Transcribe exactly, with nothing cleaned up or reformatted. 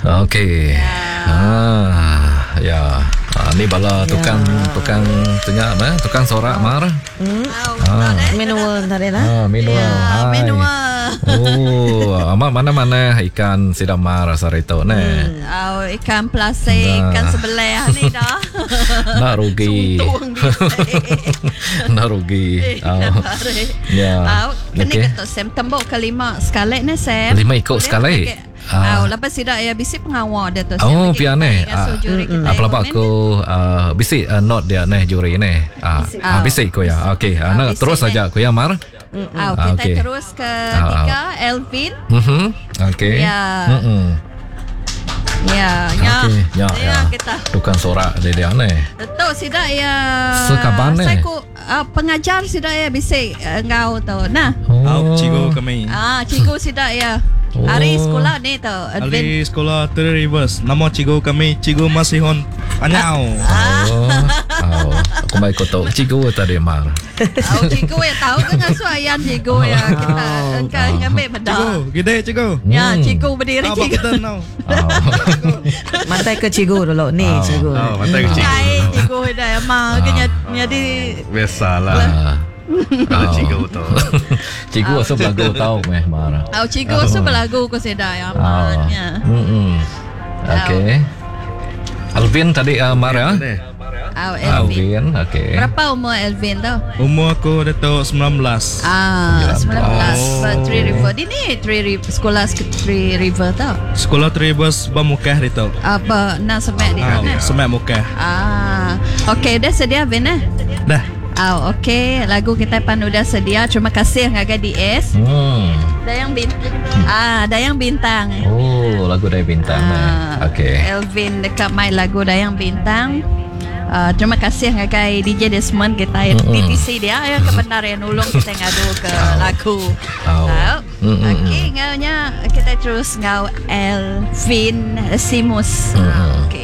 Okey. Ah, ya. Ah, ni bala tukang ya. tukang tanya apa? Tukang sorak mar. Hmm. Ah. Manual tadi lah. Ah, manual. Ya, manual. Oh, ama mana-mana ikan sidam mar sarito ne. Hmm. Oh, ikan plastik nah. Ikan sebelah ni dah. Nak rugi. Nak rugi. Oh. Ya. Oh, kini okay. Kata Sam tembok kelima sekali ni Sam. Lima ikut sekali. Ah, oh, lepas tidak ya bisik pengawal dia tu. Oh, pian ni. Apa apa aku bisik not dia ni juri ni. Ah, bisik ko ya. Okey, nak terus saja ko ya Mar. Ah, kita terus ke tiga Elvin. Mhm. Okey. Ya. Mhm. Ya, ya. Okay, ya, ya. Kita. Tukang sorak dia dia ni. Betul sidak ya. Sekaban ni. Saya ku uh, pengajar sidak ya bisik uh, engkau tu. Nah. Oh, cikgu kami. Ah, cikgu sidak ya. Oh. Hari sekolah ni tu. Hari sekolah Three Rivers. Nama cikgu kami Cikgu Masihon Anyau. Ah. Oh. Oh. Aku mai kau tahu cikgu tadi Mar. Oh, cikgu ya tahu dengan suayan cikgu ya kita engkau ngambil medal. Cikgu, gede cikgu. Ya, cikgu berdiri Apa cikgu. kita now? Mantai ke cikgu dulu ni Oh. cikgu. Oh, mantai ke cikgu. Cikgu cikgu dah emang kena jadi biasalah. Ah, cikgu tu. Cikgu oh. asal belagu tahu meh Mar. Oh, cikgu asal belagu ko sedai amannya. Hmm. Okey. Alvin tadi uh, Mar ya? Oh, Elvin. Okey. Berapa umur Elvin tu? Umur aku Dato' sembilan belas. Ah, sembilan belas. Oh. Three River. Ini Three River sekolah Three River tau. Sekolah Three Rivers Bamukah Dato'. Apa nak semak di Ah, mana? Semak Mukah. Ah. Okey, dah sedia Vin eh? Dah. Oh, okey. Lagu kita pan udah sedia. Terima kasih Ngaga D S. Hmm. Dayang Bintang. Ah, Dayang Bintang. Oh, lagu Dayang Bintang. Ah, Okey. Elvin dekat main lagu Dayang Bintang. Uh, terima kasih ngagai D J Desmond kita yang Mm-mm. T T C dia yang kebenar yang nulung kita ngadu ke lagu. Oh. So, okey ngaunya kita terus ngau Elvin Simus. Mm-mm. Okey.